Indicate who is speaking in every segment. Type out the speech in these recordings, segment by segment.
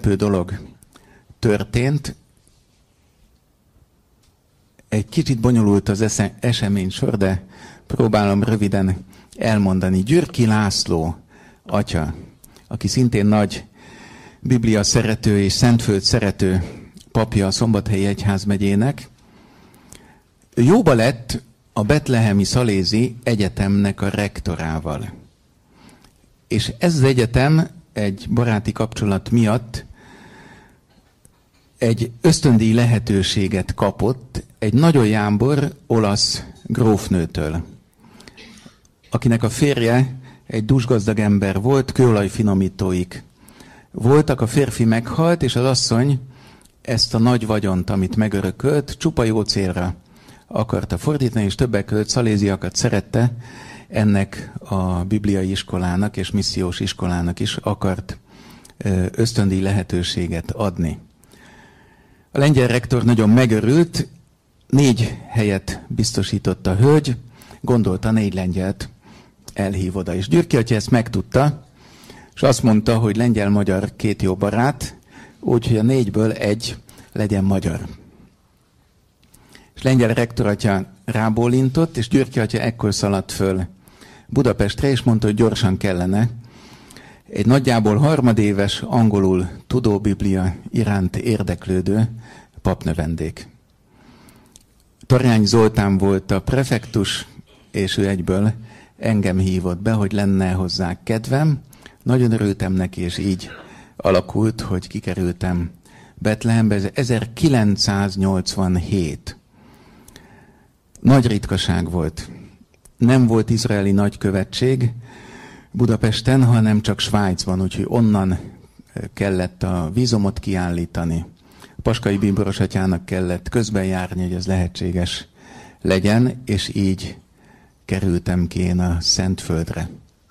Speaker 1: meglepő dolog történt. Egy kicsit bonyolult az eseménysor, de próbálom röviden elmondani. Gyürki László atya, aki szintén nagy Biblia szerető és Szentföld szerető papja a Szombathelyi Egyházmegyének, jóba lett a Betlehemi Szalézi Egyetemnek a rektorával. És ez az egyetem egy baráti kapcsolat miatt egy ösztöndíj lehetőséget kapott egy nagyon jámbor olasz grófnőtől, akinek a férje egy dúsgazdag ember volt, kőolajfinomítóik voltak, a férfi meghalt, és az asszony ezt a nagy vagyont, amit megörökölt, csupa jó célra akarta fordítani, és többek között szaléziakat szerette, ennek a bibliai iskolának és missziós iskolának is akart ösztöndíj lehetőséget adni. A lengyel rektor nagyon megörült, 4 helyet biztosított a hölgy, gondolta 4 lengyelt elhív oda. És Gyürki atya ezt megtudta, és azt mondta, hogy lengyel-magyar 2 jó barát, úgyhogy a 4-ből 1 legyen magyar. És lengyel rektor atya rábólintott, és Gyürki atya ekkor szaladt föl Budapestre, és mondta, hogy gyorsan kellene egy nagyjából harmadéves angolul tudó Biblia iránt érdeklődő papnövendék. Torjány Zoltán volt a prefektus, és ő egyből engem hívott be, hogy lenne hozzá kedvem. Nagyon örültem neki, és így alakult, hogy kikerültem Betlehembe. Ez 1987. Nagy ritkaság volt. Nem volt izraeli nagykövetség Budapesten, hanem csak Svájcban, úgyhogy onnan kellett a vízumot kiállítani. A Paskai Bíboros atyának kellett közbenjárni, hogy ez lehetséges legyen, és így kerültem ki én a Szentföldre.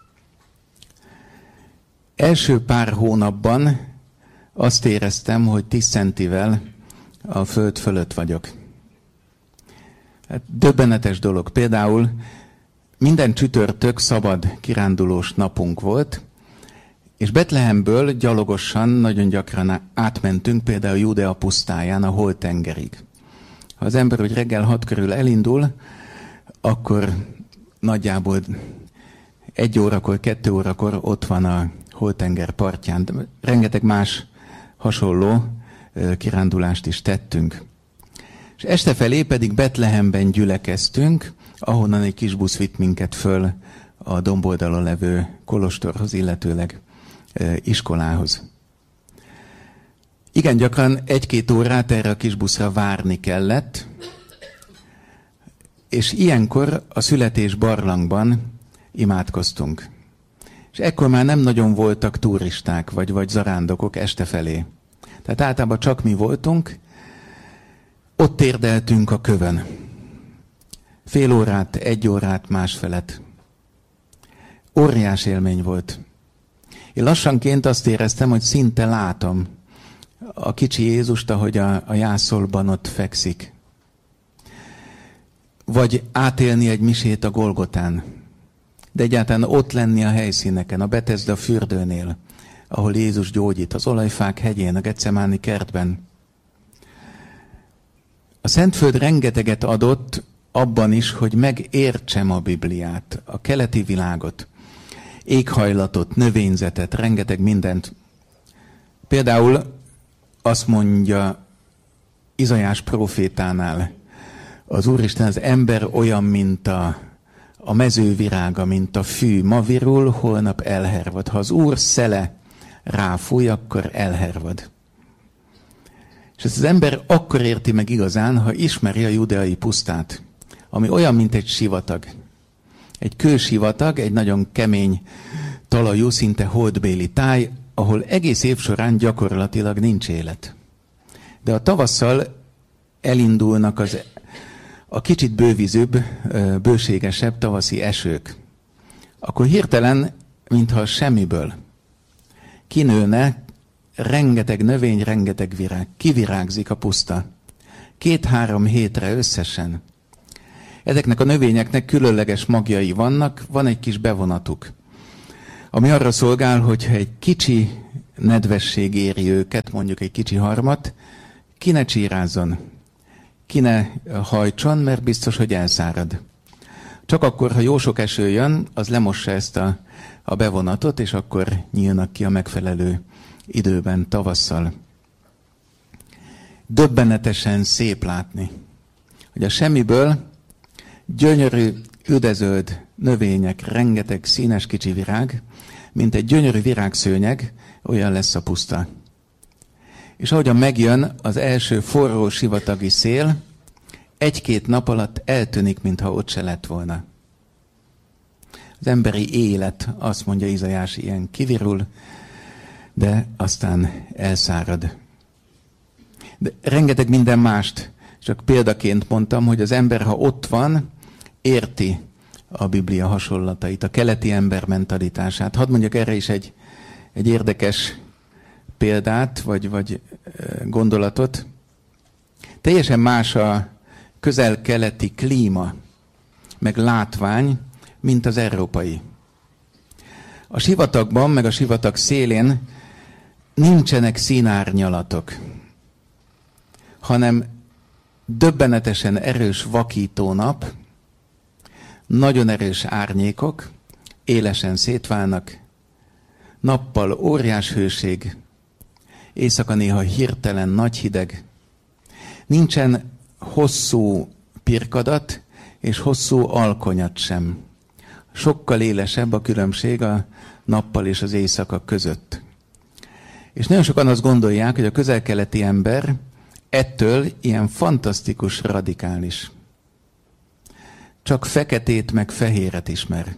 Speaker 1: Első pár hónapban azt éreztem, hogy 10 centivel a föld fölött vagyok. Hát döbbenetes dolog. Például minden csütörtök szabad kirándulós napunk volt, és Betlehemből gyalogosan nagyon gyakran átmentünk például Judea pusztáján a Holtengerig. Ha az ember úgy reggel 6 körül elindul, akkor nagyjából 1 órakor, 2 órakor ott van a Holtenger partján. Rengeteg más hasonló kirándulást is tettünk. És este felé pedig Betlehemben gyülekeztünk, ahonnan egy kis busz vitt minket föl a domboldalon levő kolostorhoz, illetőleg iskolához. Igen gyakran 1-2 órát erre a kis buszra várni kellett, és ilyenkor a születés barlangban imádkoztunk. És ekkor már nem nagyon voltak turisták, vagy zarándokok este felé. Tehát általában csak mi voltunk, ott térdeltünk a kövön. Fél órát, 1 órát, másfelet. Óriás élmény volt. Én lassanként azt éreztem, hogy szinte látom a kicsi Jézust, ahogy a jászolban ott fekszik. Vagy átélni egy misét a Golgotán. De egyáltalán ott lenni a helyszíneken, a Betesda fürdőnél, ahol Jézus gyógyít, az Olajfák hegyén, a Getsemáni kertben. A Szentföld rengeteget adott abban is, hogy megértsem a Bibliát, a keleti világot, éghajlatot, növényzetet, rengeteg mindent. Például azt mondja Izaiás prófétánál, az Úristen, az ember olyan, mint a mezővirága, mint a fű, ma virul, holnap elhervad. Ha az Úr szele ráfúj, akkor elhervad. És ezt az ember akkor érti meg igazán, ha ismeri a judeai pusztát, ami olyan, mint egy sivatag. Egy kősivatag, egy nagyon kemény talajú, szinte holdbéli táj, ahol egész év során gyakorlatilag nincs élet. De a tavasszal elindulnak a kicsit bővízőbb, bőségesebb tavaszi esők. Akkor hirtelen, mintha semmiből kinőne rengeteg növény, rengeteg virág. Kivirágzik a puszta. 2-3 hétre összesen. Ezeknek a növényeknek különleges magjai vannak, van egy kis bevonatuk, ami arra szolgál, hogyha egy kicsi nedvesség éri őket, mondjuk egy kicsi harmat, ki ne csírázzon, ki ne hajtson, mert biztos, hogy elszárad. Csak akkor, ha jó sok eső jön, az lemossa ezt a bevonatot, és akkor nyílnak ki a megfelelő időben, tavasszal. Döbbenetesen szép látni, hogy a semmiből gyönyörű, üdezöld növények, rengeteg színes kicsi virág, mint egy gyönyörű virágszőnyeg, olyan lesz a puszta. És ahogyan megjön az első forró sivatagi szél, egy-két nap alatt eltűnik, mintha ott se lett volna. Az emberi élet, azt mondja Izaiás, ilyen kivirul, de aztán elszárad. De rengeteg minden mást, csak példaként mondtam, hogy az ember, ha ott van, érti a Biblia hasonlatait, a keleti ember mentalitását. Hadd mondjak erre is egy érdekes példát, vagy gondolatot. Teljesen más a közel-keleti klíma, meg látvány, mint az európai. A sivatagban, meg a sivatag szélén nincsenek színárnyalatok, hanem döbbenetesen erős vakító nap, nagyon erős árnyékok, élesen szétválnak, nappal óriás hőség, éjszaka néha hirtelen nagy hideg. Nincsen hosszú pirkadat és hosszú alkonyat sem. Sokkal élesebb a különbség a nappal és az éjszaka között. És nagyon sokan azt gondolják, hogy a közel-keleti ember ettől ilyen fantasztikus, radikális. Csak feketét meg fehéret ismer.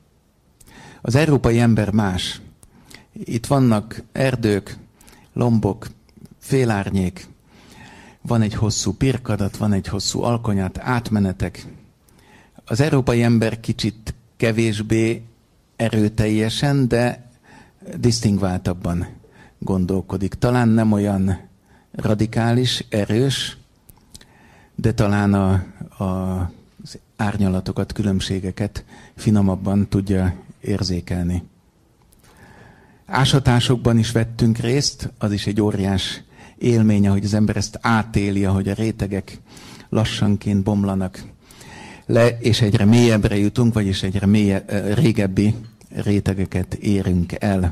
Speaker 1: Az európai ember más. Itt vannak erdők, lombok, félárnyék, van egy hosszú pirkadat, van egy hosszú alkonyat, átmenetek. Az európai ember kicsit kevésbé erőteljesen, de disztingváltabban gondolkodik. Talán nem olyan radikális, erős, de talán az árnyalatokat, különbségeket finomabban tudja érzékelni. Ásatásokban is vettünk részt, az is egy óriás élmény, hogy az ember ezt átéli, ahogy a rétegek lassanként bomlanak le, és egyre mélyebbre jutunk, vagyis egyre régebbi rétegeket érünk el.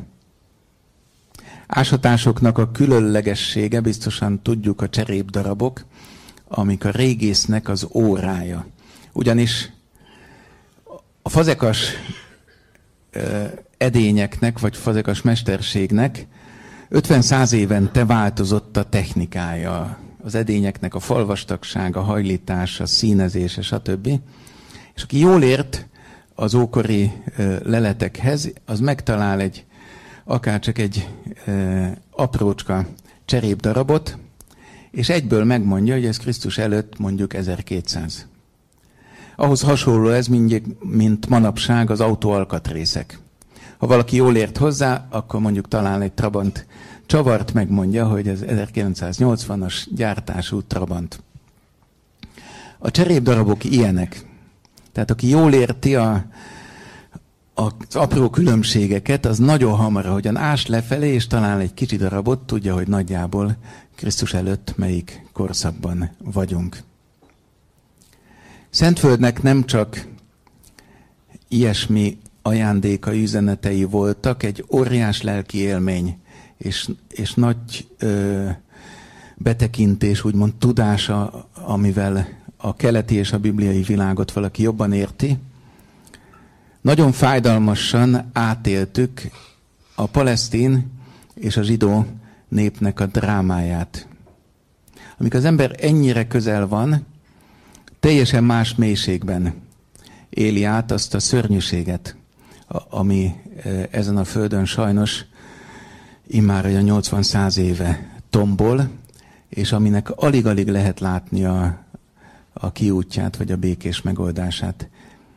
Speaker 1: Ásatásoknak a különlegessége, biztosan tudjuk, a cserépdarabok, amik a régésznek az órája. Ugyanis a fazekas edényeknek, vagy fazekas mesterségnek 50-100 évente változott a technikája. Az edényeknek a falvastagsága, hajlítása, színezése, stb. És aki jól ért az ókori leletekhez, az megtalál akárcsak egy aprócska cserépdarabot, és egyből megmondja, hogy ez Krisztus előtt mondjuk 1200. Ahhoz hasonló ez, mint manapság az autó alkatrészek. Ha valaki jól ért hozzá, akkor mondjuk talál egy Trabant csavart, megmondja, hogy ez 1980-as gyártású Trabant. A cserépdarabok ilyenek. Tehát aki jól érti az apró különbségeket, az nagyon hamar, ahogyan ás lefelé, és talál egy kicsi darabot, tudja, hogy nagyjából Krisztus előtt melyik korszakban vagyunk. Szentföldnek nem csak ilyesmi ajándékai, üzenetei voltak, egy óriás lelki élmény, és nagy betekintés, úgymond tudása, amivel a keleti és a bibliai világot valaki jobban érti. Nagyon fájdalmasan átéltük a palesztin és a zsidó népnek a drámáját. Amikor az ember ennyire közel van, teljesen más mélységben éli át azt a szörnyűséget, ami ezen a földön sajnos immár olyan 80-100 éve tombol, és aminek alig-alig lehet látni a kiútját, vagy a békés megoldását.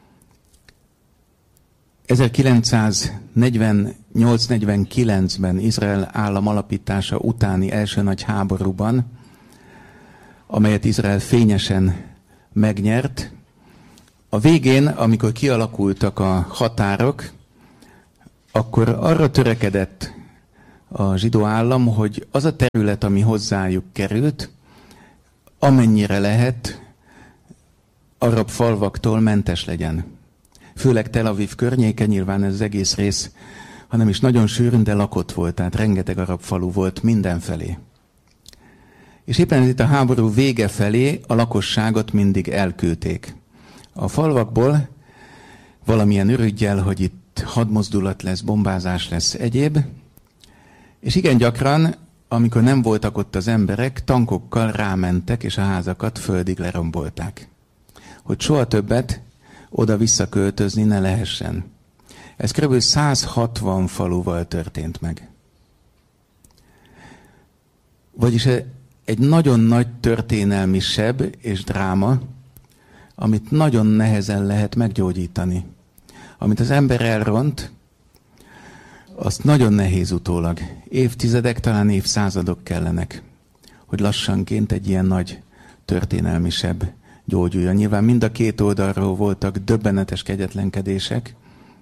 Speaker 1: 1948-49-ben Izrael állam alapítása utáni első nagy háborúban, amelyet Izrael fényesen megnyert, a végén, amikor kialakultak a határok, akkor arra törekedett a zsidó állam, hogy az a terület, ami hozzájuk került, amennyire lehet, arab falvaktól mentes legyen. Főleg Tel Aviv környéke, nyilván ez az egész rész, hanem is nagyon sűrűn, de lakott volt, tehát rengeteg arab falu volt mindenfelé. És éppen itt a háború vége felé a lakosságot mindig elküldték. A falvakból valamilyen ürüggyel, hogy itt hadmozdulat lesz, bombázás lesz, egyéb. És igen gyakran, amikor nem voltak ott az emberek, tankokkal rámentek, és a házakat földig lerombolták. Hogy soha többet oda visszaköltözni ne lehessen. Ez kb. 160 faluval történt meg. Vagyis egy nagyon nagy történelmi seb és dráma, amit nagyon nehezen lehet meggyógyítani. Amit az ember elront, azt nagyon nehéz utólag. Évtizedek, talán évszázadok kellenek, hogy lassanként egy ilyen nagy történelmi seb gyógyuljon. Nyilván mind a két oldalról voltak döbbenetes kegyetlenkedések.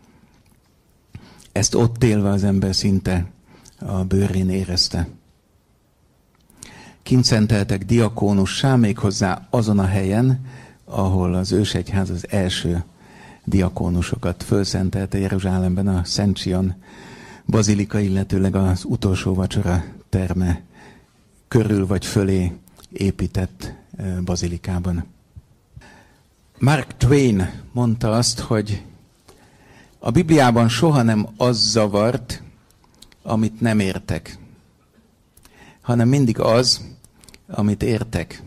Speaker 1: Ezt ott élve az ember szinte a bőrén érezte. Kint szenteltek diakónussá, méghozzá azon a helyen, ahol az ősegyház az első diakónusokat fölszentelte Jeruzsálemben, a Szent Sion bazilika, illetőleg az utolsó vacsora terme körül vagy fölé épített bazilikában. Mark Twain mondta azt, hogy a Bibliában soha nem az zavart, amit nem értek, hanem mindig az, amit értek.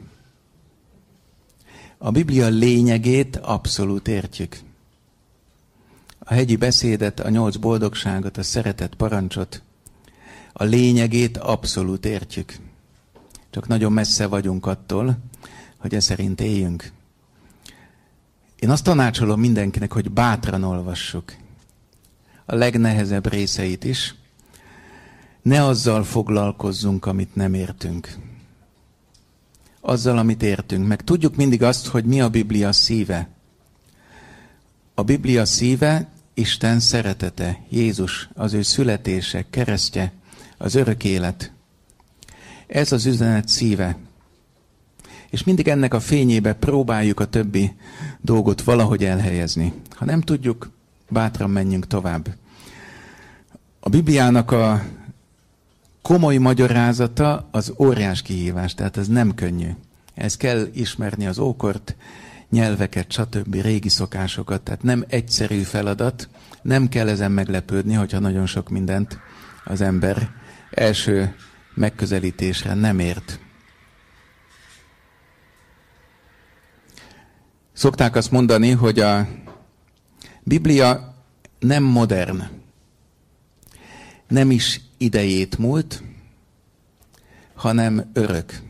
Speaker 1: A Biblia lényegét abszolút értjük. A hegyi beszédet, a 8 boldogságot, a szeretet parancsot, a lényegét abszolút értjük. Csak nagyon messze vagyunk attól, hogy e szerint éljünk. Én azt tanácsolom mindenkinek, hogy bátran olvassuk a legnehezebb részeit is. Ne azzal foglalkozzunk, amit nem értünk. Azzal, amit értünk. Meg tudjuk mindig azt, hogy mi a Biblia szíve. A Biblia szíve Isten szeretete, Jézus, az ő születése, keresztje, az örök élet. Ez az üzenet szíve. És mindig ennek a fényébe próbáljuk a többi dolgot valahogy elhelyezni. Ha nem tudjuk, bátran menjünk tovább. A Bibliának a komoly magyarázata az óriás kihívás, tehát ez nem könnyű. Ez kell ismerni az ókort, nyelveket, stb. Régi szokásokat, tehát nem egyszerű feladat, nem kell ezen meglepődni, hogyha nagyon sok mindent az ember első megközelítésre nem ért. Szokták azt mondani, hogy a Biblia nem modern, nem is idejét múlt, hanem örök.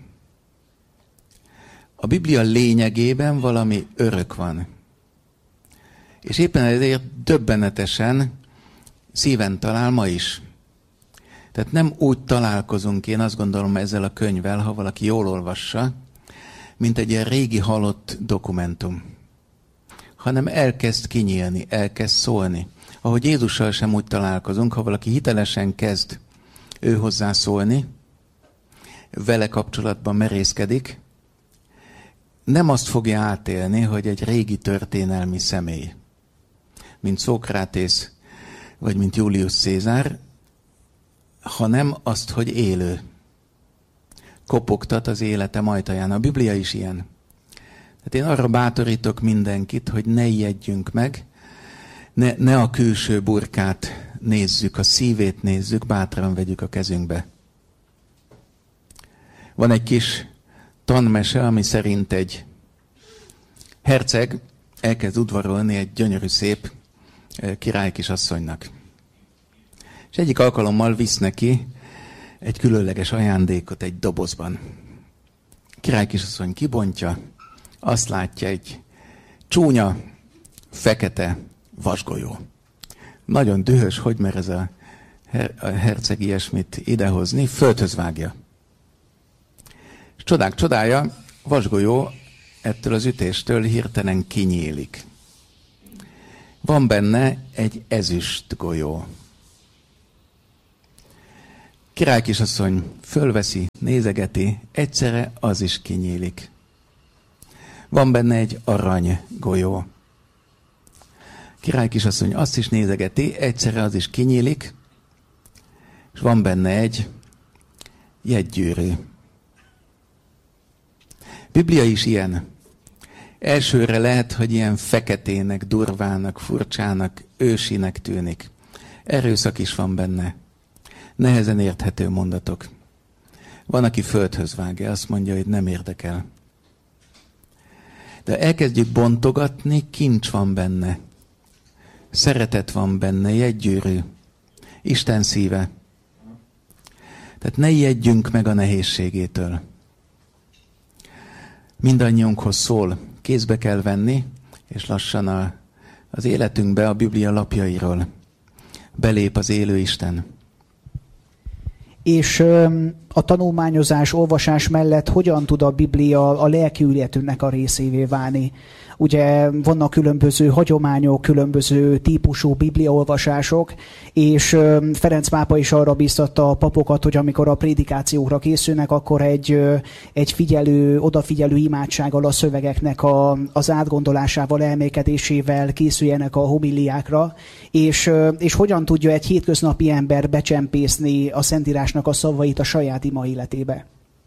Speaker 1: A Biblia lényegében valami örök van. És éppen ezért döbbenetesen szíven talál ma is. Tehát nem úgy találkozunk, én azt gondolom ezzel a könyvvel, ha valaki jól olvassa, mint egy ilyen régi halott dokumentum. Hanem elkezd kinyílni, elkezd szólni. Ahogy Jézussal sem úgy találkozunk, ha valaki hitelesen kezd ő hozzá szólni, vele kapcsolatban merészkedik, nem azt fogja átélni, hogy egy régi történelmi személy, mint Szókratész, vagy mint Julius Cézár, hanem azt, hogy élő. Kopogtat az életem ajtaján. A Biblia is ilyen. Tehát én arra bátorítok mindenkit, hogy ne ijedjünk meg, ne a külső burkát nézzük, a szívét nézzük, bátran vegyük a kezünkbe. Van egy kis tanmese, ami szerint egy herceg elkezd udvarolni egy gyönyörű szép királykisasszonynak. És egyik alkalommal visz neki egy különleges ajándékot egy dobozban. A királykisasszony kibontja, azt látja egy csúnya, fekete vasgolyó. Nagyon dühös, hogy mer ez a herceg ilyesmit idehozni, földhöz vágja. És csodák csodája, vasgolyó ettől az ütéstől hirtelen kinyílik. Van benne egy ezüst golyó. Király kisasszony fölveszi, nézegeti, egyszerre az is kinyílik. Van benne egy arany golyó. Király kisasszony azt is nézegeti, egyszerre az is kinyílik, és van benne egy jegygyűrű. Biblia is ilyen. Elsőre lehet, hogy ilyen feketének, durvának, furcsának, ősinek tűnik. Erőszak is van benne. Nehezen érthető mondatok. Van, aki földhöz vágja, azt mondja, hogy nem érdekel. De elkezdjük bontogatni, kincs van benne. Szeretet van benne, jegygyűrű. Isten szíve. Tehát ne ijedjünk meg a nehézségétől. Mindannyiunkhoz szól, kézbe kell venni, és lassan az életünkbe a Biblia lapjairól belép az élő Isten.
Speaker 2: És a tanulmányozás, olvasás mellett hogyan tud a Biblia a lelki életünknek a részévé válni? Ugye vannak különböző hagyományok, különböző típusú bibliaolvasások, és Ferenc pápa is arra bíztatta a papokat, hogy amikor a prédikációkra készülnek, akkor egy odafigyelő imádsággal a szövegeknek az átgondolásával, elmélkedésével készüljenek a homiliákra, és hogyan tudja egy hétköznapi ember becsempészni a Szentírásnak a szavait a saját ima életébe?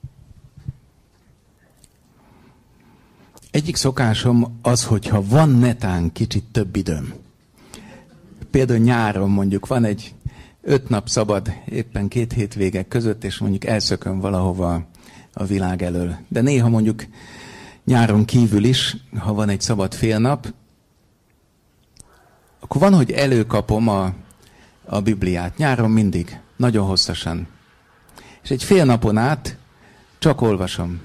Speaker 1: Egyik szokásom az, hogyha van netán kicsit több időm. Például nyáron mondjuk van egy 5 nap szabad éppen 2 hétvége között, és mondjuk elszökön valahova a világ elől. De néha mondjuk nyáron kívül is, ha van egy szabad fél nap, akkor van, hogy előkapom a Bibliát. Nyáron mindig, nagyon hosszasan. És egy fél napon át csak olvasom.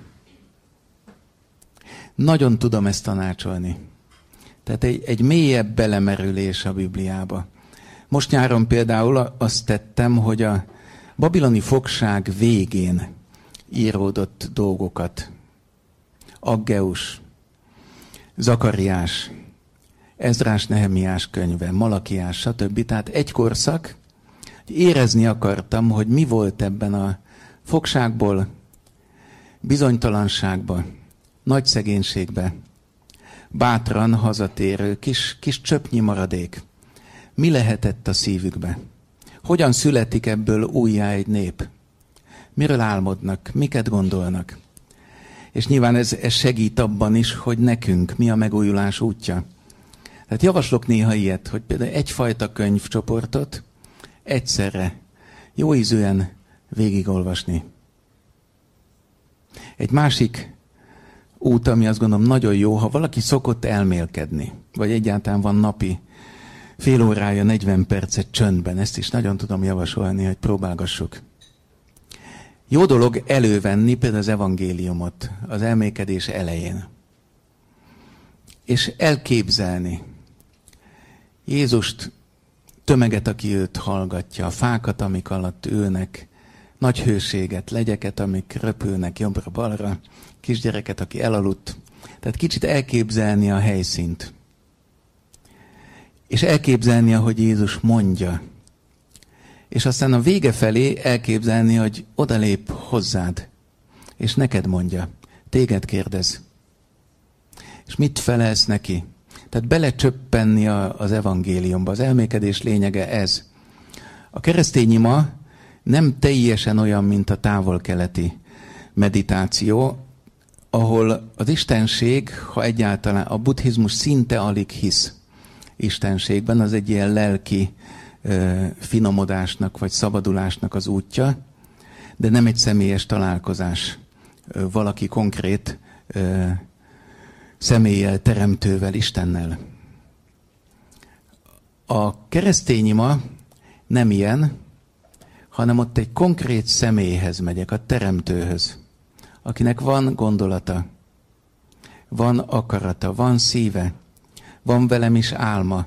Speaker 1: Nagyon tudom ezt tanácsolni. Tehát egy mélyebb belemerülés a Bibliába. Most nyáron például azt tettem, hogy a babiloni fogság végén íródott dolgokat. Aggeus, Zakariás, Ezrás, Nehemiás könyve, Malakiás, stb. Tehát egy korszak, érezni akartam, hogy mi volt ebben a fogságból, bizonytalanságba, nagy szegénységbe, bátran hazatérő, kis csöpnyi maradék. Mi lehetett a szívükbe? Hogyan születik ebből újjá egy nép? Miről álmodnak? Miket gondolnak? És nyilván ez segít abban is, hogy nekünk mi a megújulás útja. Tehát javaslok néha ilyet, hogy például egyfajta könyvcsoportot egyszerre jó ízűen végigolvasni. Egy másik út, ami azt gondolom nagyon jó, ha valaki szokott elmélkedni, vagy egyáltalán van napi fél órája, 40 percet csöndben, ezt is nagyon tudom javasolni, hogy próbálgassuk. Jó dolog elővenni például az evangéliumot az elmélkedés elején. És elképzelni Jézust, tömeget, aki őt hallgatja, a fákat, amik alatt ülnek, nagy hőséget, legyeket, amik röpülnek jobbra-balra, kisgyereket, aki elaludt. Tehát kicsit elképzelni a helyszínt. És elképzelni, ahogy Jézus mondja. És aztán a vége felé elképzelni, hogy odalép hozzád, és neked mondja, téged kérdez. És mit felelsz neki? Tehát belecsöppenni az evangéliumba. Az elmélkedés lényege ez. A keresztény ima nem teljesen olyan, mint a távol-keleti meditáció, ahol az istenség, ha egyáltalán a buddhizmus szinte alig hisz istenségben, az egy ilyen lelki finomodásnak vagy szabadulásnak az útja, de nem egy személyes találkozás valaki konkrét személlyel, teremtővel, Istennel. A keresztény ima nem ilyen, hanem ott egy konkrét személyhez megyek, a teremtőhöz, akinek van gondolata, van akarata, van szíve, van velem is álma.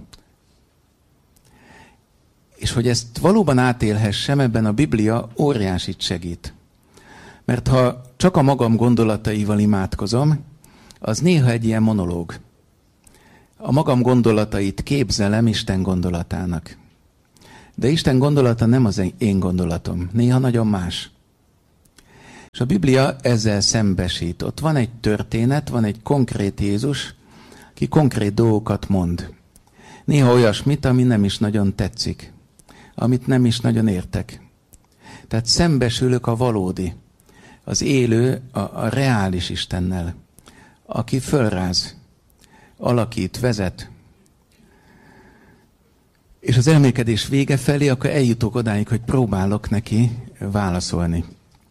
Speaker 1: És hogy ezt valóban átélhessem, ebben a Biblia óriásit segít. Mert ha csak a magam gondolataival imádkozom, az néha egy ilyen monológ. A magam gondolatait képzelem Isten gondolatának. De Isten gondolata nem az én gondolatom, néha nagyon más. És a Biblia ezzel szembesít. Ott van egy történet, van egy konkrét Jézus, aki konkrét dolgokat mond. Néha olyasmit, ami nem is nagyon tetszik, amit nem is nagyon értek. Tehát szembesülök a valódi, az élő, a reális Istennel, aki fölráz, alakít, vezet. És az elmélkedés vége felé, akkor eljutok odáig, hogy próbálok neki válaszolni.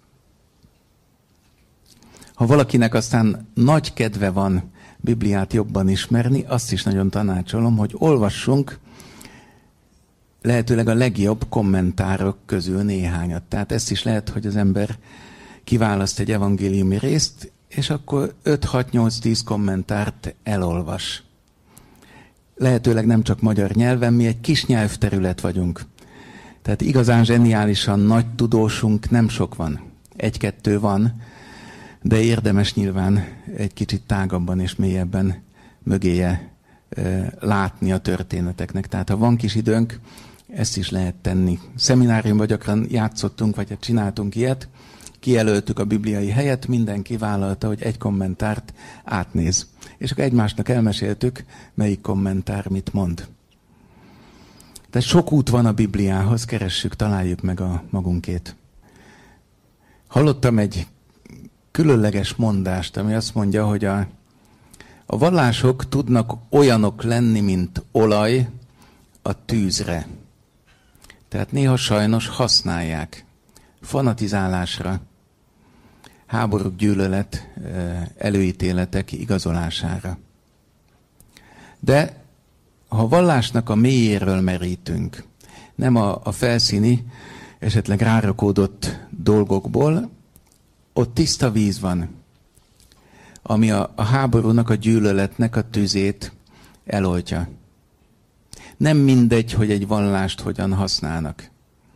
Speaker 1: Ha valakinek aztán nagy kedve van Bibliát jobban ismerni, azt is nagyon tanácsolom, hogy olvassunk lehetőleg a legjobb kommentárok közül néhányat. Tehát ezt is lehet, hogy az ember kiválaszt egy evangéliumi részt, és akkor 5-6-8-10 kommentárt elolvas. Lehetőleg nem csak magyar nyelven, mi egy kis nyelvterület vagyunk. Tehát igazán zseniálisan nagy tudósunk nem sok van. 1-2 van, de érdemes nyilván egy kicsit tágabban és mélyebben mögéje látni a történeteknek. Tehát ha van kis időnk, ezt is lehet tenni. Szemináriumban gyakran játszottunk, vagy csináltunk ilyet, kijelöltük a bibliai helyet, mindenki vállalta, hogy egy kommentárt átnéz. És akkor egymásnak elmeséltük, melyik kommentár mit mond. Tehát sok út van a Bibliához, keressük, találjuk meg a magunkét. Hallottam egy különleges mondást, ami azt mondja, hogy a vallások tudnak olyanok lenni, mint olaj a tűzre. Tehát néha sajnos használják fanatizálásra, háborúk, gyűlölet, előítéletek igazolására. De ha vallásnak a mélyéről merítünk, nem a felszíni, esetleg rárakódott dolgokból, ott tiszta víz van, ami a háborúnak, a gyűlöletnek a tüzét eloltja. Nem mindegy, hogy egy vallást hogyan használnak.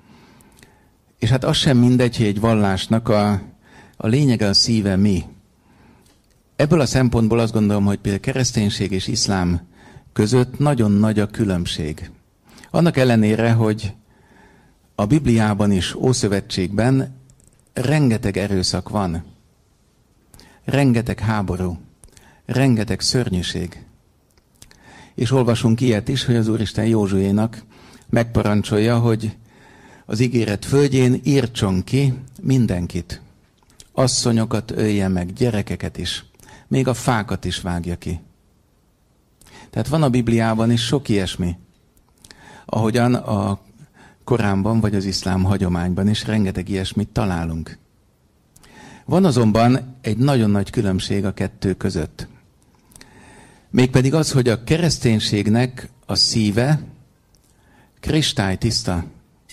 Speaker 1: És hát az sem mindegy, hogy egy vallásnak a lényege, a szíve mi. Ebből a szempontból azt gondolom, hogy például kereszténység és iszlám között nagyon nagy a különbség. Annak ellenére, hogy a Bibliában is, Ószövetségben rengeteg erőszak van, rengeteg háború, rengeteg szörnyűség. És olvasunk ilyet is, hogy az Úristen Józsuénak megparancsolja, hogy az ígéret földjén írtson ki mindenkit. Asszonyokat ölje meg, gyerekeket is, még a fákat is vágja ki. Tehát van a Bibliában is sok ilyesmi, ahogyan a Koránban vagy az iszlám hagyományban is rengeteg ilyesmit találunk. Van azonban egy nagyon nagy különbség a kettő között. Mégpedig az, hogy a kereszténységnek a szíve kristálytiszta.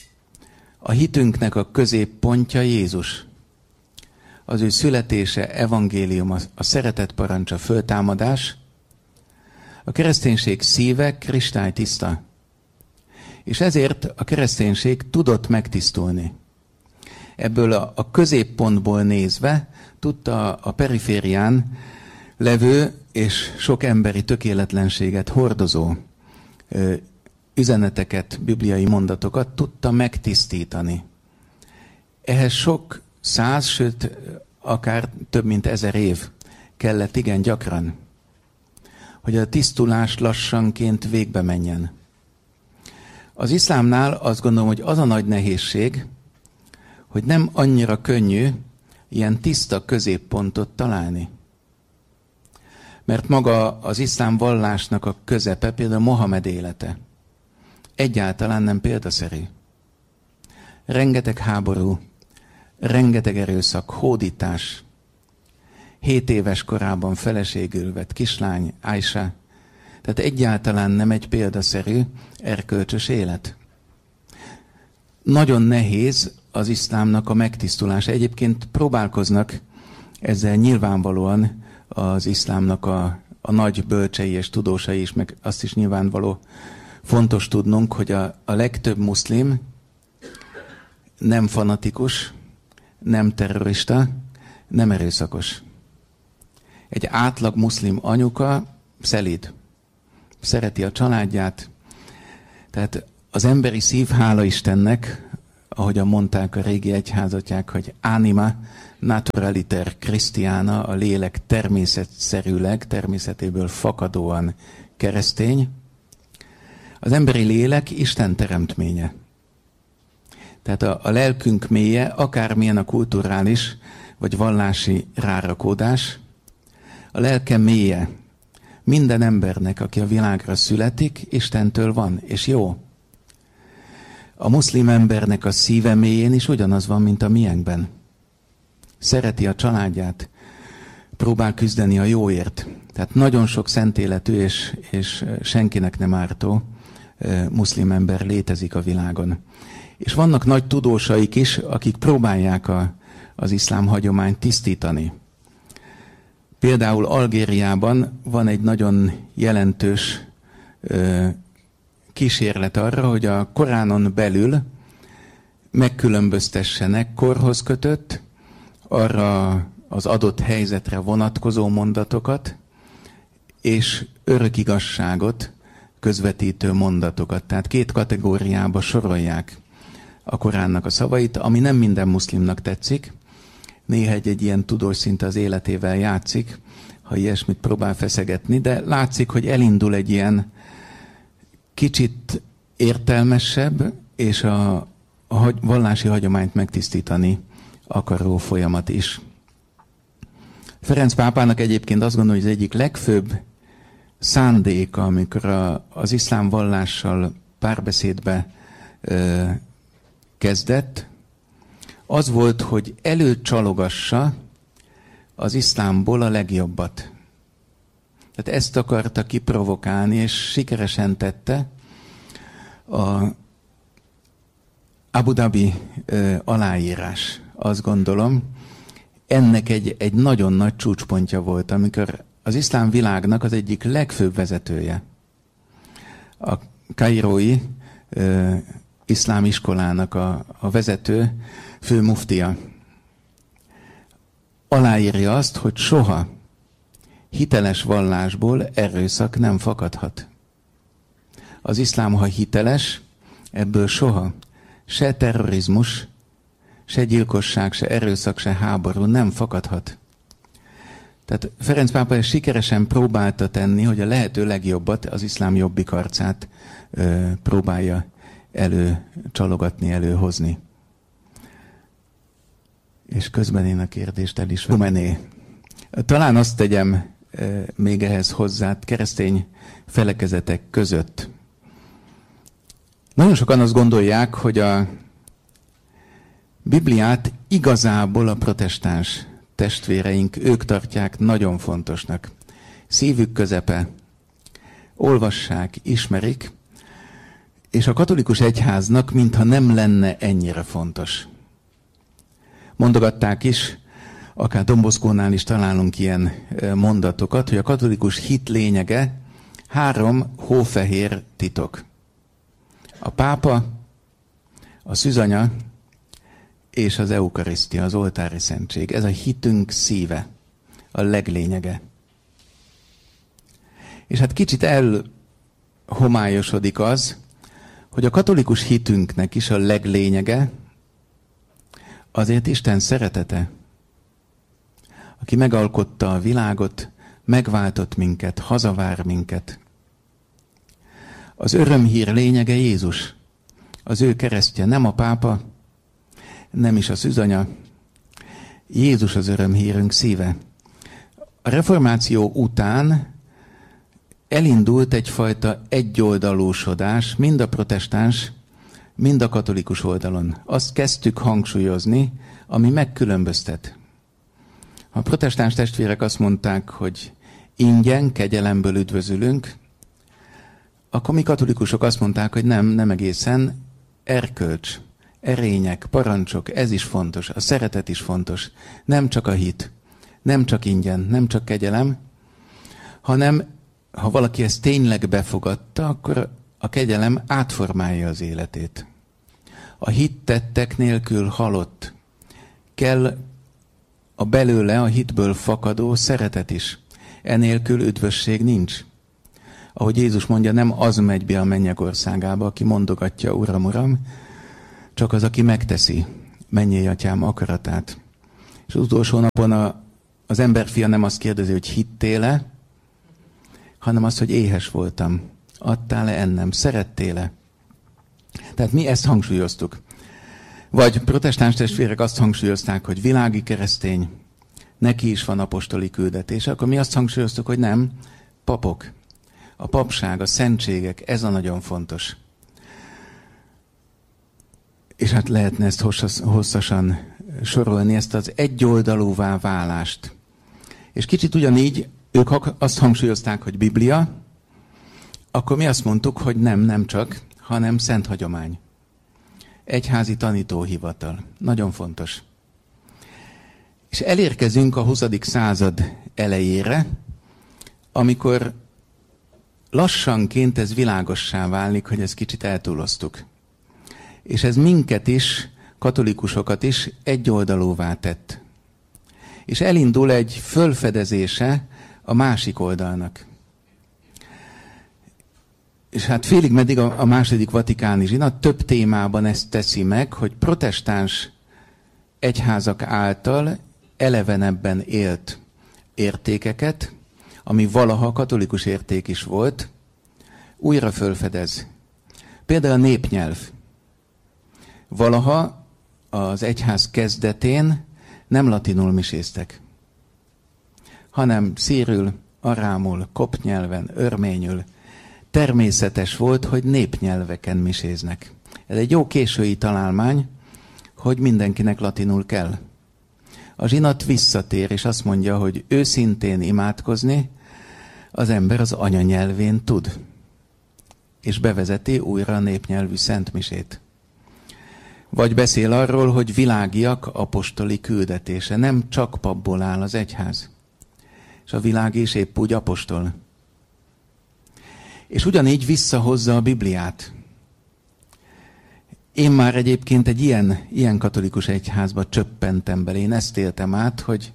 Speaker 1: A hitünknek a középpontja Jézus. Az ő születése, evangélium, a szeretet parancsa, föltámadás. A kereszténység szíve kristálytiszta. És ezért a kereszténység tudott megtisztulni. Ebből a középpontból nézve tudta a periférián levő és sok emberi tökéletlenséget hordozó üzeneteket, bibliai mondatokat tudta megtisztítani. Ehhez sok 100, sőt akár több mint 1000 év kellett igen gyakran, hogy a tisztulás lassanként végbe menjen. Az iszlámnál azt gondolom, hogy az a nagy nehézség, hogy nem annyira könnyű ilyen tiszta középpontot találni. Mert maga az iszlám vallásnak a közepe, például Mohamed élete, egyáltalán nem példaszerű. Rengeteg háború, rengeteg erőszak, hódítás. 7 éves korában feleségül vett kislány, Aisha. Tehát egyáltalán nem egy példaszerű, erkölcsös élet. Nagyon nehéz az iszlámnak a megtisztulása. Egyébként próbálkoznak ezzel nyilvánvalóan az iszlámnak a nagy bölcsei és tudósai is, meg azt is nyilvánvaló fontos tudnunk, hogy a legtöbb muszlim nem fanatikus, nem terrorista, nem erőszakos. Egy átlag muszlim anyuka szelíd, szereti a családját, tehát Az emberi szív, hála Istennek, ahogyan mondták a régi egyházatják, hogy anima naturaliter Christiana, a lélek természetszerűleg, természetéből fakadóan keresztény. Az emberi lélek Isten teremtménye. Tehát a lelkünk mélye, akármilyen a kulturális vagy vallási rárakódás, a lelke mélye minden embernek, aki a világra születik, Istentől van, és jó. A muszlim embernek a szíve mélyén is ugyanaz van, mint a miénkben. Szereti a családját, próbál küzdeni a jóért. Tehát nagyon sok szentéletű és senkinek nem ártó muszlim ember létezik a világon. És vannak nagy tudósaik is, akik próbálják az iszlám hagyományt tisztítani. Például Algériában van egy nagyon jelentős kísérlet arra, hogy a Koránon belül megkülönböztessenek korhoz kötött, arra az adott helyzetre vonatkozó mondatokat, és örökigazságot közvetítő mondatokat. Tehát két kategóriába sorolják a Koránnak a szavait, ami nem minden muszlimnak tetszik. Néha egy ilyen tudós szinte az életével játszik, ha ilyesmit próbál feszegetni, de látszik, hogy elindul egy ilyen kicsit értelmesebb, és a vallási hagyományt megtisztítani akaró folyamat is. Ferenc pápának egyébként azt gondolom, hogy az egyik legfőbb szándéka, amikor az iszlám vallással párbeszédbe kezdett, az volt, hogy előcsalogassa az iszlámból a legjobbat. Tehát ezt akarta kiprovokálni, és sikeresen tette. A Abu Dhabi aláírás, azt gondolom, ennek egy nagyon nagy csúcspontja volt, amikor az iszlám világnak az egyik legfőbb vezetője, a kairói iszlám iskolának a vezető fő muftia aláírja azt, hogy soha hiteles vallásból erőszak nem fakadhat. Az iszlám, ha hiteles, ebből soha se terrorizmus, se gyilkosság, se erőszak, se háború nem fakadhat. Tehát Ferenc pápa sikeresen próbálta tenni, hogy a lehető legjobbat, az iszlám jobbik arcát próbálja előcsalogatni, előhozni. És közben én a kérdést el is mené. Talán azt tegyem még ehhez hozzá, keresztény felekezetek között. Nagyon sokan azt gondolják, hogy a Bibliát igazából a protestáns testvéreink, ők tartják nagyon fontosnak. Szívük közepe, olvassák, ismerik, és a katolikus egyháznak mintha nem lenne ennyire fontos. Mondogatták is, akár Don Boscónál is találunk ilyen mondatokat, hogy a katolikus hit lényege 3 hófehér titok. A pápa, a szűzanya és az eukarisztia, az oltári szentség. Ez a hitünk szíve, a leglényege. És hát kicsit elhomályosodik az, hogy a katolikus hitünknek is a leglényege azért Isten szeretete, aki megalkotta a világot, megváltott minket, hazavár minket. Az örömhír lényege Jézus, az ő keresztje, nem a pápa, nem is a szűzanya. Jézus az örömhírünk szíve. A reformáció után elindult egyfajta egyoldalúsodás, mind a protestáns, mind a katolikus oldalon. Azt kezdtük hangsúlyozni, ami megkülönböztet. A protestáns testvérek azt mondták, hogy ingyen, kegyelemből üdvözülünk, akkor mi katolikusok azt mondták, hogy nem egészen, erkölcs, erények, parancsok, ez is fontos, a szeretet is fontos. Nem csak a hit, nem csak ingyen, nem csak kegyelem, hanem ha valaki ezt tényleg befogadta, akkor a kegyelem átformálja az életét. A hit tettek nélkül halott. Kell a belőle, a hitből fakadó szeretet is. Enélkül üdvösség nincs. Ahogy Jézus mondja, nem az megy be a mennyek országába, aki mondogatja, Uram, Uram, csak az, aki megteszi mennyei atyám akaratát. És az utolsó napon az emberfia nem azt kérdezi, hogy hittél-e, hanem azt, hogy éhes voltam. Adtál-e ennem? Szerettél-e? Tehát mi ezt hangsúlyoztuk. Vagy protestáns testvérek azt hangsúlyozták, hogy világi keresztény, neki is van apostoli küldetése, akkor mi azt hangsúlyoztuk, hogy nem, papok. A papság, a szentségek, ez a nagyon fontos. És hát lehetne ezt hosszasan sorolni, ezt az egyoldalúvá válást. És kicsit ugyanígy ők azt hangsúlyozták, hogy Biblia, akkor mi azt mondtuk, hogy nem csak, hanem szent hagyomány. Egyházi tanítóhivatal. Nagyon fontos. És elérkezünk a 20. század elejére, amikor lassanként ez világossá válik, hogy ezt kicsit eltúloztuk. És ez minket is, katolikusokat is egyoldalúvá tett. És elindul egy fölfedezése a másik oldalnak. És hát félig meddig a második vatikáni zsinat több témában ezt teszi meg, hogy protestáns egyházak által elevenebben élt értékeket, ami valaha katolikus érték is volt, újra fölfedez. Például a népnyelv. Valaha az egyház kezdetén nem latinul miséztek, hanem szírül, arámul, kopt nyelven, örményül. Természetes volt, hogy népnyelveken miséznek. Ez egy jó késői találmány, hogy mindenkinek latinul kell. A zsinat visszatér, és azt mondja, hogy őszintén imádkozni az ember az anyanyelvén tud. És bevezeti újra a népnyelvű szentmisét. Vagy beszél arról, hogy világiak apostoli küldetése. Nem csak papból áll az egyház. És a világ is épp úgy apostol. És ugyanígy visszahozza a Bibliát. Én már egyébként egy ilyen katolikus egyházba csöppentem bele. Én ezt éltem át, hogy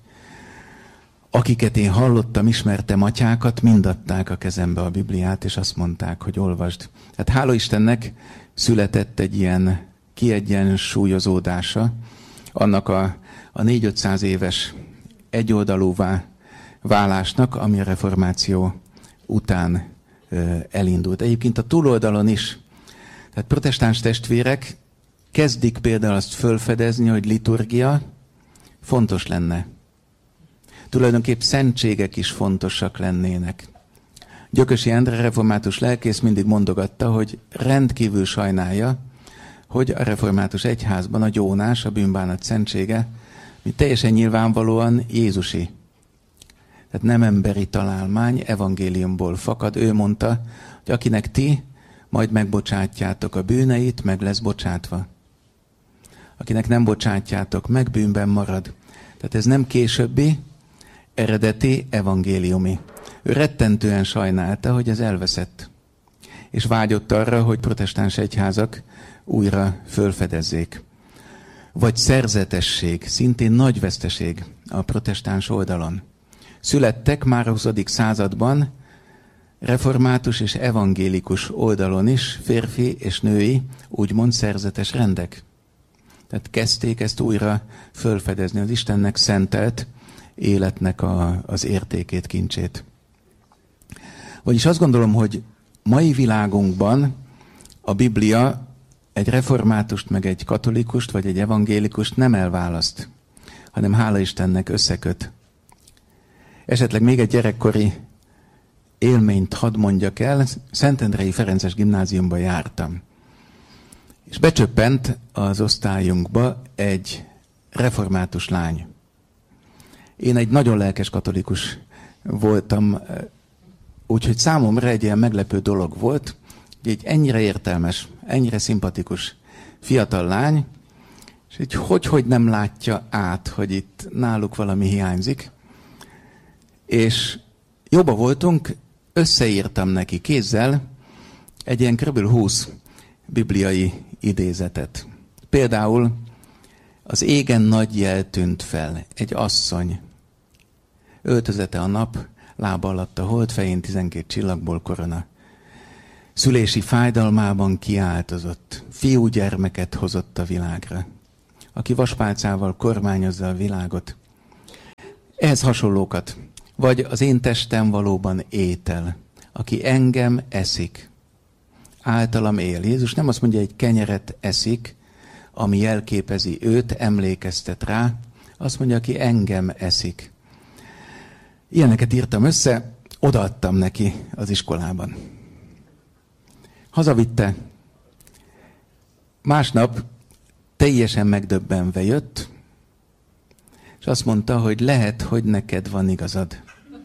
Speaker 1: akiket én hallottam, ismertem atyákat, mind adták a kezembe a Bibliát, és azt mondták, hogy olvasd. Hát hála Istennek született egy ilyen kiegyensúlyozódása annak a 400-500 éves egyoldalúvá válásnak, ami a reformáció után elindult. Egyébként a túloldalon is. Tehát protestáns testvérek kezdik például azt fölfedezni, hogy liturgia fontos lenne. Tulajdonképp szentségek is fontosak lennének. Gyökösi Endre református lelkész mindig mondogatta, hogy rendkívül sajnálja, hogy a református egyházban a gyónás, a bűnbánat szentsége, mi teljesen nyilvánvalóan jézusi. Tehát nem emberi találmány, evangéliumból fakad. Ő mondta, hogy akinek ti majd megbocsátjátok a bűneit, meg lesz bocsátva. Akinek nem bocsátjátok meg, bűnben marad. Tehát ez nem későbbi, eredeti evangéliumi. Ő rettentően sajnálta, hogy ez elveszett. És vágyott arra, hogy protestáns egyházak újra fölfedezzék. Vagy szerzetesség, szintén nagy veszteség a protestáns oldalon. Születtek már a 20. században református és evangélikus oldalon is férfi és női, úgymond szerzetes rendek. Tehát kezdték ezt újra fölfedezni, az Istennek szentelt életnek az értékét, kincsét. Vagyis azt gondolom, hogy mai világunkban a Biblia egy reformátust, meg egy katolikust, vagy egy evangélikust nem elválaszt, hanem hála Istennek összeköt. Esetleg még egy gyerekkori élményt hadd mondjak el. Szentendrei Ferences gimnáziumba jártam. És becsöppent az osztályunkba egy református lány. Én egy nagyon lelkes katolikus voltam, úgyhogy számomra egy ilyen meglepő dolog volt, hogy egy ennyire értelmes, ennyire szimpatikus fiatal lány, és így hogy nem látja át, hogy itt náluk valami hiányzik. És jóba voltunk, összeírtam neki kézzel egy ilyen kb. 20 bibliai idézetet. Például az égen nagy jel tűnt fel, egy asszony. Öltözete a nap, lába alatt a hold, fején 12 csillagból korona. Szülési fájdalmában kiáltozott, fiúgyermeket hozott a világra, aki vaspálcával kormányozza a világot. Ehhez hasonlókat, vagy az én testem valóban étel, aki engem eszik, általam él. Jézus nem azt mondja, egy kenyeret eszik, ami jelképezi őt, emlékeztet rá, azt mondja, aki engem eszik. Ilyeneket írtam össze, odaadtam neki az iskolában. Hazavitte. Másnap teljesen megdöbbenve jött, és azt mondta, hogy lehet, hogy neked van igazad.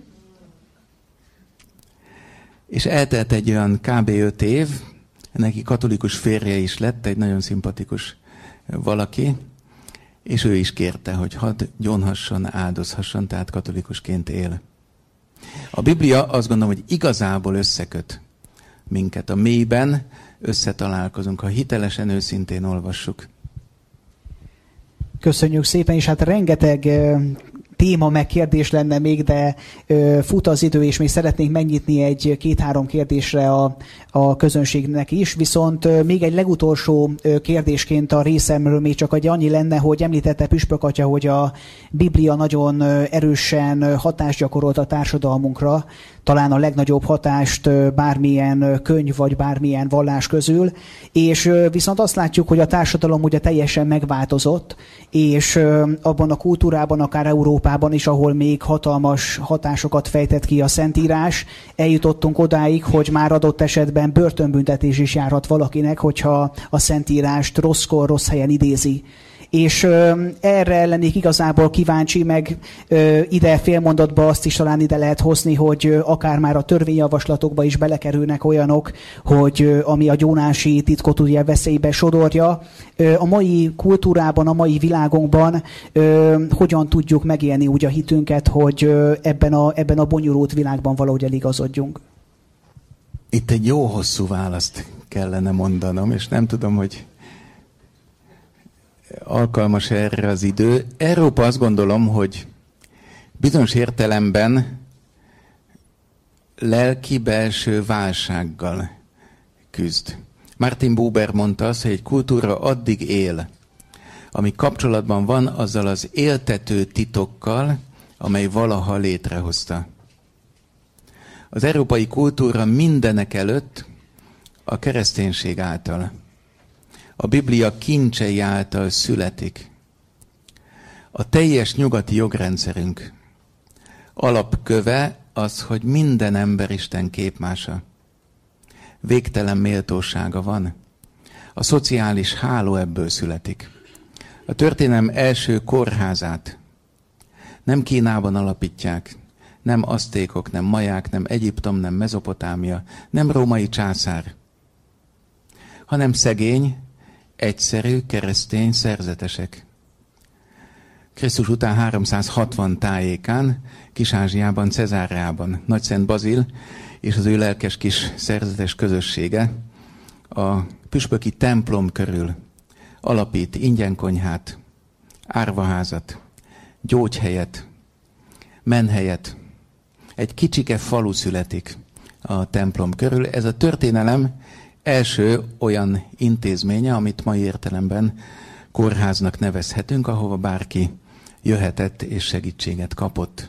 Speaker 1: És eltelt egy olyan kb. 5 év, neki katolikus férje is lett, egy nagyon szimpatikus valaki, és ő is kérte, hogy hadd gyónhasson, áldozhasson, tehát katolikusként él. A Biblia azt gondolom, hogy igazából összeköt minket. A mélyben összetalálkozunk, ha hitelesen, őszintén olvassuk.
Speaker 2: Köszönjük szépen, és hát rengeteg téma meg kérdés lenne még, de fut az idő, és még szeretnénk megnyitni egy 2-3 kérdésre a közönségnek is. Viszont még egy legutolsó kérdésként a részemről még csak annyi lenne, hogy említette Püspök atya, hogy a Biblia nagyon erősen hatást gyakorolt a társadalmunkra, talán a legnagyobb hatást bármilyen könyv vagy bármilyen vallás közül, és viszont azt látjuk, hogy a társadalom ugye teljesen megváltozott, és abban a kultúrában, akár Európában is, ahol még hatalmas hatásokat fejtett ki a Szentírás, eljutottunk odáig, hogy már adott esetben börtönbüntetés is járhat valakinek, hogyha a Szentírást rosszkor, rossz helyen idézi. És erre lennék igazából kíváncsi, meg ide félmondatba azt is talán ide lehet hozni, hogy akár már a törvényjavaslatokba is belekerülnek olyanok, hogy ami a gyónási titkot ugye veszélybe sodorja. A mai kultúrában, a mai világunkban hogyan tudjuk megélni úgy a hitünket, hogy ebben a bonyolult világban valahogy eligazodjunk?
Speaker 1: Itt egy jó hosszú választ kellene mondanom, és nem tudom, hogy alkalmas erre az idő. Európa, azt gondolom, hogy bizonyos értelemben lelki belső válsággal küzd. Martin Buber mondta azt, hogy egy kultúra addig él, ami kapcsolatban van azzal az éltető titokkal, amely valaha létrehozta. Az európai kultúra mindenek előtt a kereszténység által, a Biblia kincsei által születik. A teljes nyugati jogrendszerünk alapköve az, hogy minden ember Isten képmása. Végtelen méltósága van. A szociális háló ebből születik. A történelem első kórházát nem Kínában alapítják, nem aztékok, nem maják, nem Egyiptom, nem Mezopotámia, nem római császár, hanem szegény, egyszerű, keresztény szerzetesek. Krisztus után 360 tájékán, Kis-Ázsiában, Cezáreában Nagyszent Bazil és az ő lelkes kis szerzetes közössége a püspöki templom körül alapít ingyenkonyhát, árvaházat, gyógyhelyet, menhelyet. Egy kicsike falu születik a templom körül. Ez a történelem első olyan intézménye, amit mai értelemben kórháznak nevezhetünk, ahova bárki jöhetett és segítséget kapott.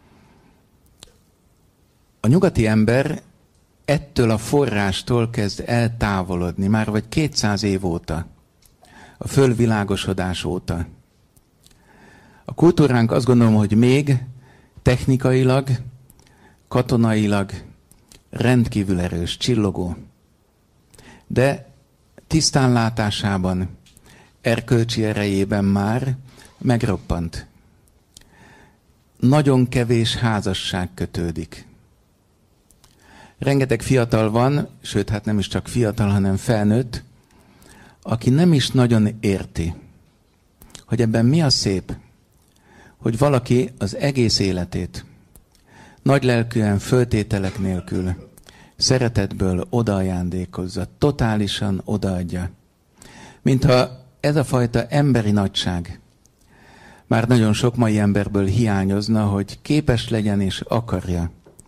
Speaker 1: A nyugati ember ettől a forrástól kezd eltávolodni, már vagy 200 év óta, a fölvilágosodás óta. A kultúránk, azt gondolom, hogy még technikailag, katonailag rendkívül erős, csillogó, de tisztánlátásában, erkölcsi erejében már megroppant. Nagyon kevés házasság kötődik. Rengeteg fiatal van, sőt, hát nem is csak fiatal, hanem felnőtt, aki nem is nagyon érti, hogy ebben mi a szép, hogy valaki az egész életét nagylelkűen, föltételek nélkül, szeretetből odaajándékozza, totálisan odaadja. Mintha ez a fajta emberi nagyság már nagyon sok mai emberből hiányozna, hogy képes legyen és akarja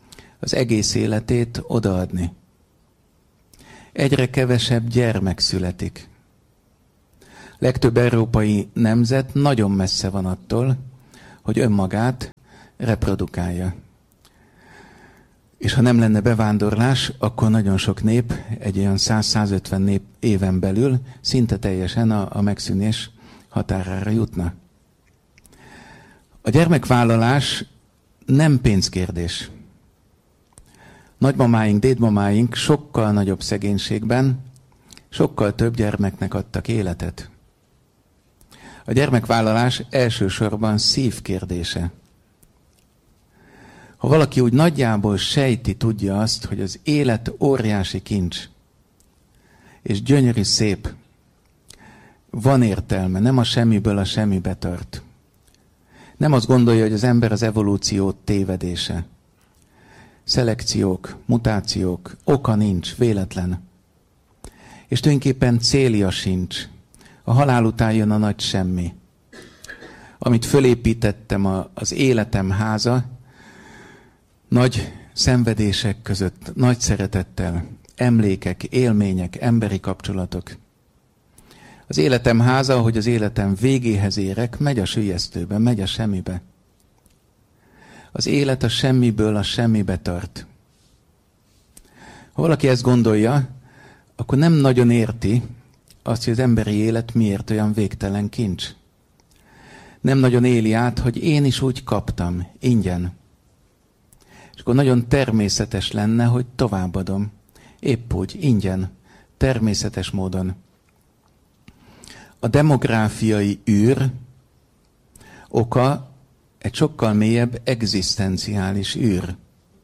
Speaker 1: az egész életét odaadni. Egyre kevesebb gyermek születik. Legtöbb európai nemzet nagyon messze van attól, hogy önmagát reprodukálja. És ha nem lenne bevándorlás, akkor nagyon sok nép, egy olyan 100-150 éven belül szinte teljesen a megszűnés határára jutna. A gyermekvállalás nem pénzkérdés. Nagymamáink, dédmamáink sokkal nagyobb szegénységben, sokkal több gyermeknek adtak életet. A gyermekvállalás elsősorban szívkérdése. Ha valaki úgy nagyjából sejti, tudja azt, hogy az élet óriási kincs, és gyönyörű szép, van értelme, nem a semmiből a semmibe tart. Nem azt gondolja, hogy az ember az evolúció tévedése. Szelekciók, mutációk, oka nincs, véletlen. És tulajdonképpen célja sincs. A halál után jön a nagy semmi. Amit fölépítettem, az életem háza, nagy szenvedések között, nagy szeretettel, emlékek, élmények, emberi kapcsolatok. Az életem háza, ahogy az életem végéhez érek, megy a süllyesztőbe, megy a semmibe. Az élet a semmiből a semmibe tart. Ha valaki ezt gondolja, akkor nem nagyon érti azt, hogy az emberi élet miért olyan végtelen kincs. Nem nagyon éli át, hogy én is úgy kaptam, ingyen. És akkor nagyon természetes lenne, hogy továbbadom. Épp úgy, ingyen, természetes módon. A demográfiai űr oka egy sokkal mélyebb egzisztenciális űr.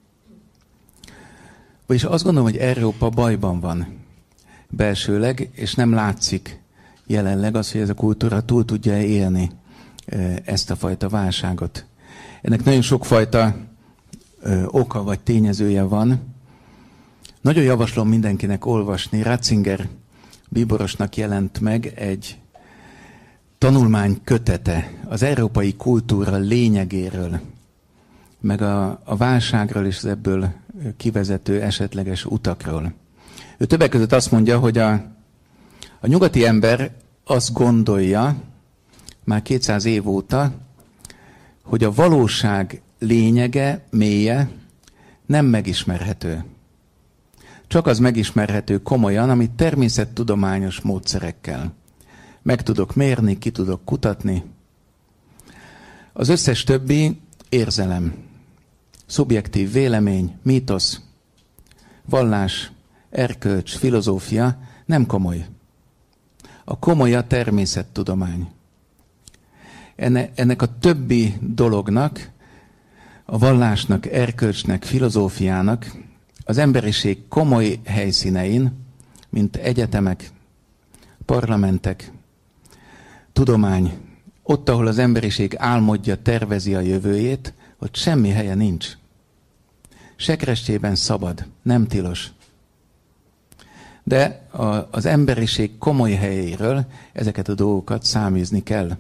Speaker 1: Vagyis azt gondolom, hogy Európa bajban van belsőleg, és nem látszik jelenleg az, hogy ez a kultúra túl tudja élni ezt a fajta válságot. Ennek nagyon sokfajta oka vagy tényezője van. Nagyon javaslom mindenkinek olvasni. Ratzinger bíborosnak jelent meg egy tanulmány kötete az európai kultúra lényegéről, meg a válságról és az ebből kivezető esetleges utakról. Ő többek között azt mondja, hogy a nyugati ember azt gondolja, már 200 év óta, hogy a valóság lényege, mélye nem megismerhető. Csak az megismerhető komolyan, amit természettudományos módszerekkel meg tudok mérni, ki tudok kutatni. Az összes többi érzelem, szubjektív vélemény, mítosz, vallás, erkölcs, filozófia nem komoly. A komoly a természettudomány. Ennek a többi dolognak, a vallásnak, erkölcsnek, filozófiának az emberiség komoly helyszínein, mint egyetemek, parlamentek, tudomány, ott, ahol az emberiség álmodja, tervezi a jövőjét, ott semmi helye nincs. Sekrestjében szabad, nem tilos. De az emberiség komoly helyéről ezeket a dolgokat száműzni kell.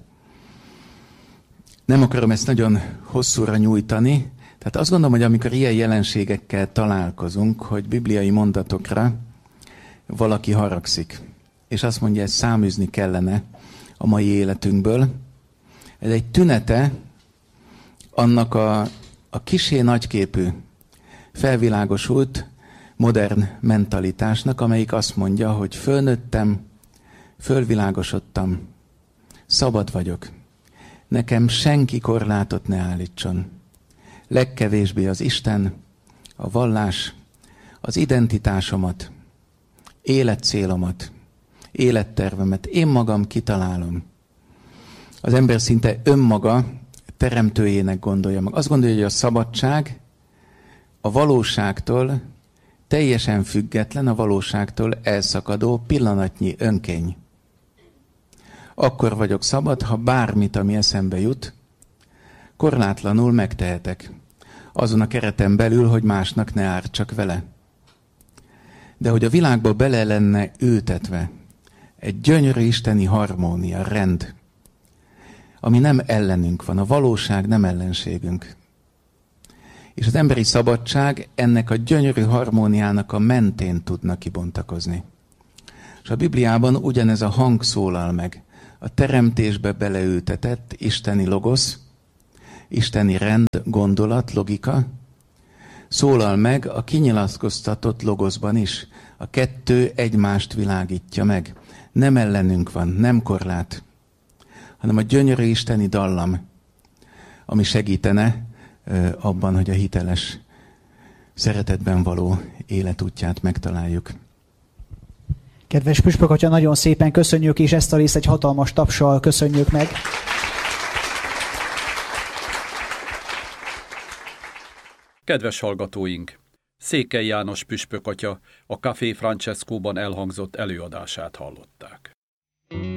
Speaker 1: Nem akarom ezt nagyon hosszúra nyújtani, tehát azt gondolom, hogy amikor ilyen jelenségekkel találkozunk, hogy bibliai mondatokra valaki haragszik, és azt mondja, ezt száműzni kellene a mai életünkből, ez egy tünete annak a kissé nagyképű, felvilágosult, modern mentalitásnak, amelyik azt mondja, hogy fölnőttem, fölvilágosodtam, szabad vagyok. Nekem senki korlátot ne állítson. Legkevésbé az Isten, a vallás, az identitásomat, életcélomat, élettervemet én magam kitalálom. Az ember szinte önmaga teremtőjének gondolja meg. Azt gondolja, hogy a szabadság a valóságtól teljesen független, a valóságtól elszakadó pillanatnyi önkény. Akkor vagyok szabad, ha bármit, ami eszembe jut, korlátlanul megtehetek. Azon a kereten belül, hogy másnak ne ártsak vele. De hogy a világba bele lenne ültetve egy gyönyörű isteni harmónia, rend, ami nem ellenünk van, a valóság nem ellenségünk. És az emberi szabadság ennek a gyönyörű harmóniának a mentén tudna kibontakozni. És a Bibliában ugyanez a hang szólal meg. A teremtésbe beleültetett isteni logosz, isteni rend, gondolat, logika, szólal meg a kinyilatkoztatott logoszban is. A kettő egymást világítja meg. Nem ellenünk van, nem korlát, hanem a gyönyörű isteni dallam, ami segítene abban, hogy a hiteles, szeretetben való életútját megtaláljuk.
Speaker 2: Kedves püspök atya, nagyon szépen köszönjük, és ezt a részt egy hatalmas tapssal köszönjük meg.
Speaker 3: Kedves hallgatóink! Székely János püspök atya a Café Francescóban elhangzott előadását hallották.